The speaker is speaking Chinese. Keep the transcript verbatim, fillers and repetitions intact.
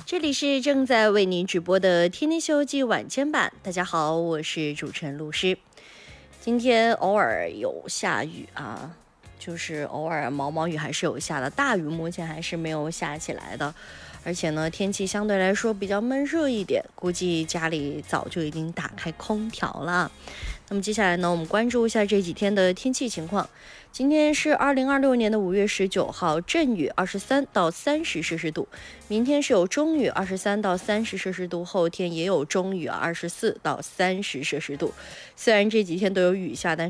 这里是正在为您直播的天天休记晚间版，大家好，我是主持人陆诗。今天偶尔有下雨啊，就是偶尔毛毛雨还是有下的，大雨目前还是没有下起来的。而且呢，天气相对来说比较闷热一点，估计家里早就已经打开空调了。那么接下来呢，我们关注一下这几天的天气情况。今天是二零二六年的五月十九号，阵雨二十三到三十摄氏度，明天是有中雨二十三到三十摄氏度，后天也有中雨二十四到三十摄氏度。虽然这几天都有雨下，但